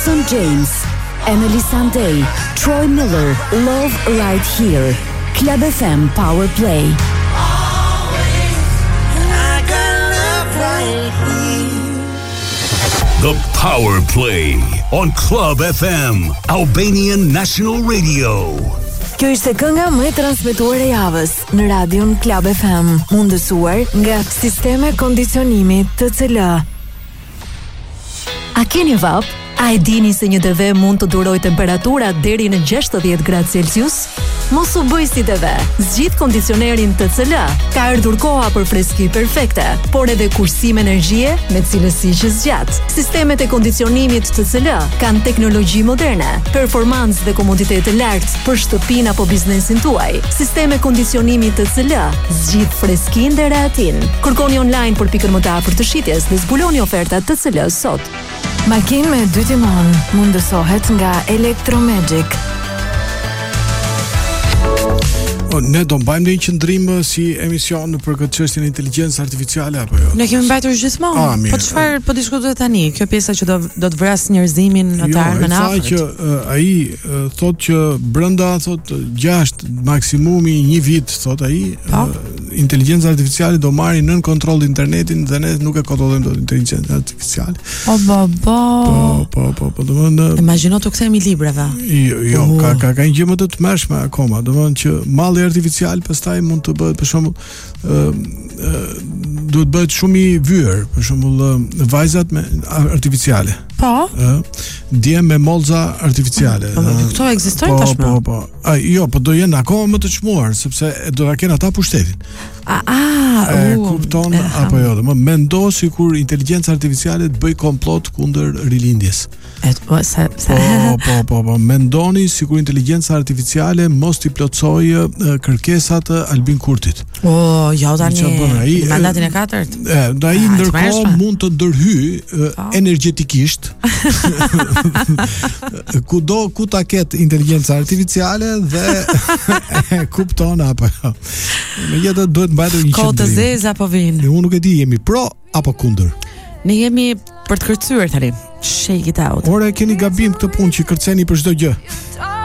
Jackson James, Emily Sandé, Troy Miller, Love Right Here. Club FM Power Play. The Power Play on Club FM, Albanian National Radio. Kjo ishte kënga më e transmetuar e javës në radion Club FM, mundësuar nga Sisteme Kondicionimi TCL. A keni vap? A e dini se një TV mund të duroj temperatura deri në 60 gradë Celsius? Mos u bëj si TV. Zgjidh kondicionerin TCL. Ka ardhur koha për freski perfekte, por edhe kursim energjie me cilësi që zgjat. Sistemet e kondicionimit TCL kanë teknologji moderne, performancë dhe komoditet të lartë për shtëpinë apo biznesin tuaj. Sisteme kondicionimi TCL zgjidh freskinë dhe rehatin. Kërkoni online për pikën më të afërt të shitjes dhe zbuloni ofertat TCL sot. Makinë me 2 timon mundësohet nga Electromagic. Ne do mbajmë një qëndrim si emision për këtë çështjen e inteligjencës artificiale apo jo? Ne kemi mbajtur gjithmonë. Po çfarë po diskutohet tani? Kjo pjesa që do të vras njerëzimin në të ardhmen e afërt. Jo, që ai thotë që brenda 6 maksimumi 1 vit, thotë ai, inteligjenca artificiale do marrë nën kontroll internetin dhe ne nuk e kontrollojmë dot inteligjencën artificiale. Po, domethënë imagjino të kthehemi librave. Jo, ka një gjë më të tmerrshme akoma, domethënë që malli artificial pastaj mund të bëhet për shembull duhet bëhet shumë i vyer, për shembull vajzat me artificiale. Po. Dje me molza artificiale. Po, këto ekzistojnë tashmë. Po. Jo, po do jenë akoma më të çmuar sepse do ta kenë ata pushtetin. Kupton apo jo? Më mendo sikur inteligjenca artificiale të bëj komplot kundër rilindjes. Po, mendoni sikur inteligjenca artificiale mos t'i plotësoj kërkesat e Albin Kurtit. Jo tani. Mandatin e 4. Ai ndërkohë mund të ndërhyj energjetikisht. Ku ta ketë inteligjenca artificiale dhe kupton apo jo. Megjithatë duhet mbajtur një qendrim. Kohë të zeza po vijnë. Unë nuk e di, jemi pro apo kundër. Ne jemi për të kërcyer tani. Shake it out. Ora keni gabim këtë punë që kërceni për çdo gjë.